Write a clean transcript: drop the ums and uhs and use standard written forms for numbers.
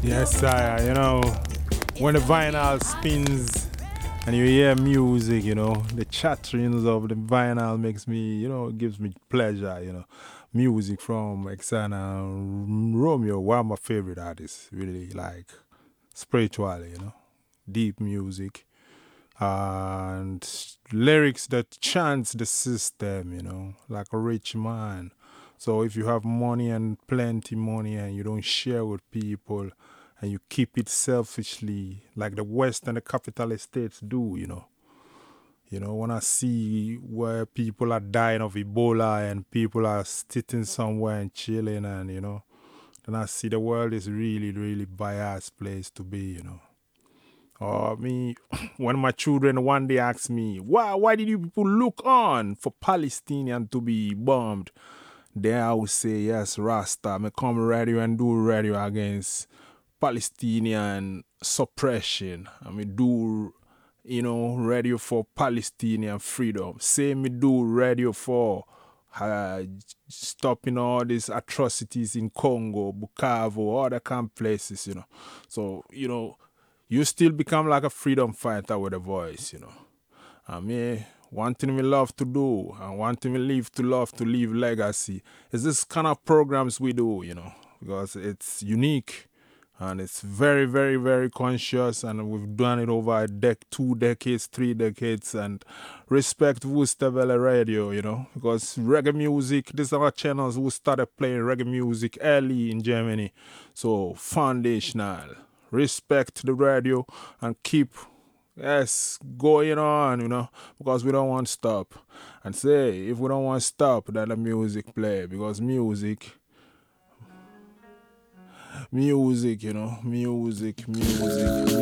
Yes, sire. When the vinyl spins and you hear music, the chatterings of the vinyl makes me, it gives me pleasure. Music from Xana Romeo, one of my favorite artists, really like spiritually, deep music and lyrics that chants the system, like a rich man. So if you have money and plenty money and you don't share with people and you keep it selfishly, like the West and the capitalist states do, when I see where people are dying of Ebola and people are sitting somewhere and chilling and, then I see the world is really, really biased place to be. Or me, when my children one day ask me, why did you people look on for Palestinian to be bombed? Then I will say, yes, Rasta, me come radio and do radio against Palestinian suppression. I mean, do, radio for Palestinian freedom. Say me do radio for uh, stopping all these atrocities in Congo, Bukavu, other kind of places. So, you still become like a freedom fighter with a voice. I mean, one thing we love to do and one thing we live to love to leave legacy is this kind of programs we do, because it's unique and it's very, very, very conscious and we've done it over 2 decades, 3 decades and respect Wustavele Radio, because reggae music, these are channels who started playing reggae music early in Germany. So foundational. Respect the radio and keep going on, because we don't want to stop. And say, if we don't want to stop, then the music play, because music, music, music.